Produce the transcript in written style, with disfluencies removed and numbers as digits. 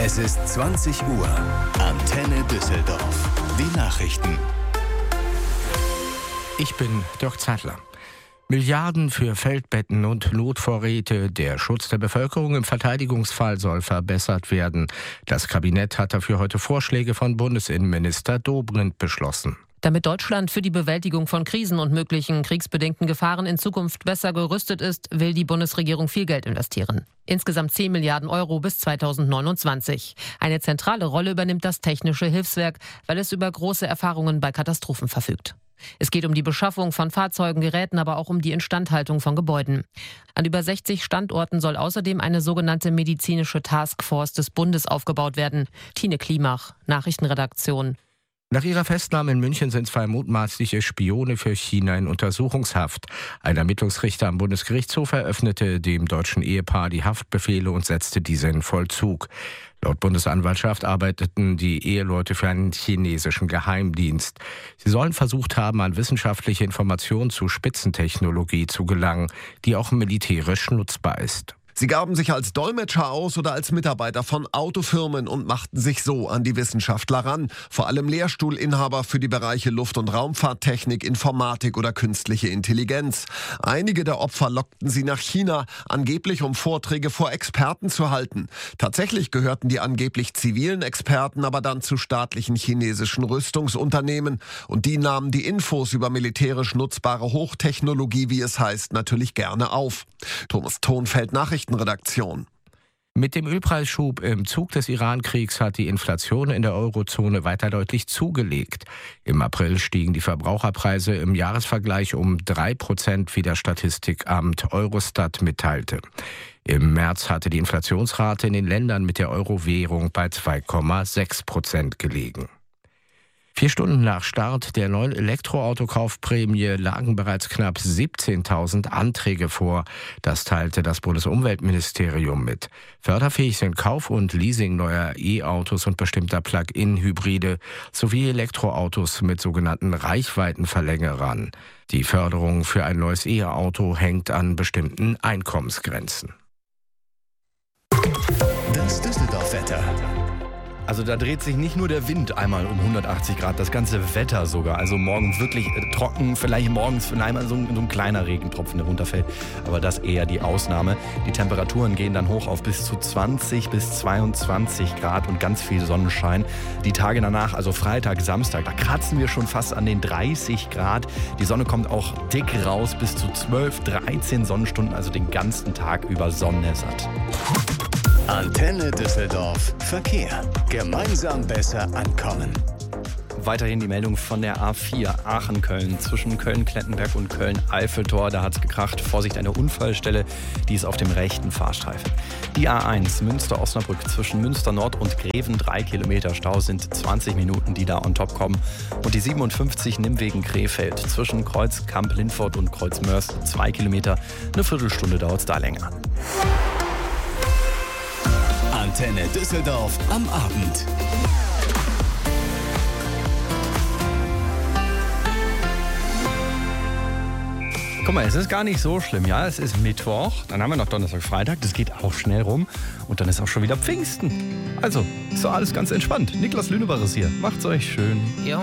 Es ist 20 Uhr. Antenne Düsseldorf. Die Nachrichten. Ich bin Dirk Zeitler. Milliarden für Feldbetten und Notvorräte. Der Schutz der Bevölkerung im Verteidigungsfall soll verbessert werden. Das Kabinett hat dafür heute Vorschläge von Bundesinnenminister Dobrindt beschlossen. Damit Deutschland für die Bewältigung von Krisen und möglichen kriegsbedingten Gefahren in Zukunft besser gerüstet ist, will die Bundesregierung viel Geld investieren. Insgesamt 10 Milliarden Euro bis 2029. Eine zentrale Rolle übernimmt das Technische Hilfswerk, weil es über große Erfahrungen bei Katastrophen verfügt. Es geht um die Beschaffung von Fahrzeugen, Geräten, aber auch um die Instandhaltung von Gebäuden. An über 60 Standorten soll außerdem eine sogenannte medizinische Taskforce des Bundes aufgebaut werden. Tine Klimach, Nachrichtenredaktion. Nach ihrer Festnahme in München sind 2 mutmaßliche Spione für China in Untersuchungshaft. Ein Ermittlungsrichter am Bundesgerichtshof eröffnete dem deutschen Ehepaar die Haftbefehle und setzte diese in Vollzug. Laut Bundesanwaltschaft arbeiteten die Eheleute für einen chinesischen Geheimdienst. Sie sollen versucht haben, an wissenschaftliche Informationen zu Spitzentechnologie zu gelangen, die auch militärisch nutzbar ist. Sie gaben sich als Dolmetscher aus oder als Mitarbeiter von Autofirmen und machten sich so an die Wissenschaftler ran. Vor allem Lehrstuhlinhaber für die Bereiche Luft- und Raumfahrttechnik, Informatik oder künstliche Intelligenz. Einige der Opfer lockten sie nach China, angeblich um Vorträge vor Experten zu halten. Tatsächlich gehörten die angeblich zivilen Experten aber dann zu staatlichen chinesischen Rüstungsunternehmen. Und die nahmen die Infos über militärisch nutzbare Hochtechnologie, wie es heißt, natürlich gerne auf. Thomas Thonfeld, Nachrichtenredaktion. Mit dem Ölpreisschub im Zug des Iran-Kriegs hat die Inflation in der Eurozone weiter deutlich zugelegt. Im April stiegen die Verbraucherpreise im Jahresvergleich um 3%, wie das Statistikamt Eurostat mitteilte. Im März hatte die Inflationsrate in den Ländern mit der Euro-Währung bei 2,6% gelegen. 4 Stunden nach Start der neuen Elektroautokaufprämie lagen bereits knapp 17.000 Anträge vor. Das teilte das Bundesumweltministerium mit. Förderfähig sind Kauf und Leasing neuer E-Autos und bestimmter Plug-in-Hybride sowie Elektroautos mit sogenannten Reichweitenverlängerern. Die Förderung für ein neues E-Auto hängt an bestimmten Einkommensgrenzen. Das Düsseldorf-Wetter. Also da dreht sich nicht nur der Wind einmal um 180 Grad, das ganze Wetter sogar. Also morgen wirklich trocken, vielleicht morgens vielleicht mal so ein kleiner Regentropfen, der runterfällt. Aber das eher die Ausnahme. Die Temperaturen gehen dann hoch auf bis zu 20 bis 22 Grad und ganz viel Sonnenschein. Die Tage danach, also Freitag, Samstag, da kratzen wir schon fast an den 30 Grad. Die Sonne kommt auch dick raus, bis zu 12, 13 Sonnenstunden, also den ganzen Tag über sonnensatt. Antenne Düsseldorf. Verkehr. Gemeinsam besser ankommen. Weiterhin die Meldung von der A4 Aachen-Köln zwischen Köln-Klettenberg und Köln-Alfeltor. Da hat es gekracht. Vorsicht, eine Unfallstelle, die ist auf dem rechten Fahrstreifen. Die A1 Münster-Osnabrück zwischen Münster Nord und Greven. 3 Kilometer Stau sind 20 Minuten, die da on top kommen. Und die 57 Nimwegen-Krefeld zwischen Kreuz-Kamp-Lindfort und Kreuz-Mörs. 2 Kilometer. Eine Viertelstunde dauert es da länger. Antenne Düsseldorf am Abend. Guck mal, es ist gar nicht so schlimm, ja? Es ist Mittwoch, dann haben wir noch Donnerstag, Freitag, das geht auch schnell rum und dann ist auch schon wieder Pfingsten. Also, ist doch alles ganz entspannt. Niklas Lünebach ist hier, macht's euch schön. Ja.